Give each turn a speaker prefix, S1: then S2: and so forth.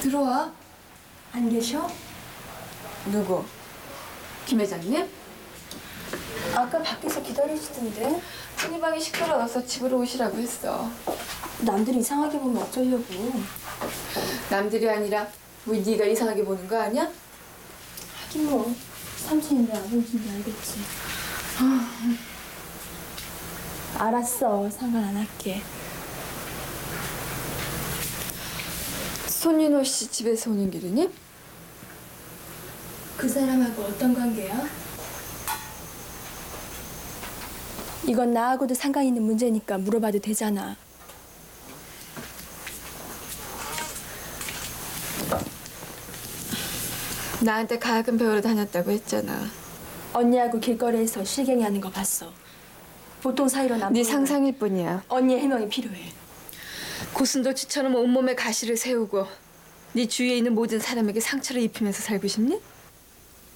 S1: 들어와.
S2: 안 계셔?
S1: 누구? 김 회장님?
S2: 아까 밖에서 기다리시던데.
S1: 흔히 방이 시끄러워서 집으로 오시라고 했어.
S2: 남들이 이상하게 보면 어쩌려고.
S1: 남들이 아니라 왜 네가 이상하게 보는 거 아니야?
S2: 하긴 뭐 삼촌인데 아버지인데 알겠지. 알았어. 상관 안 할게.
S1: 손윤호 씨 집에서 오는 길이니?
S2: 그 사람하고 어떤 관계야? 이건 나하고도 상관 있는 문제니까 물어봐도 되잖아.
S1: 나한테 가학은 배우러 다녔다고 했잖아.
S2: 언니하고 길거리에서 실갱이 하는 거 봤어. 보통 사이로는 안
S1: 네
S2: 보이는
S1: 상상일 뿐이야.
S2: 언니의 해명이 필요해.
S1: 고슴도치처럼 온몸에 가시를 세우고 네 주위에 있는 모든 사람에게 상처를 입히면서 살고 싶니?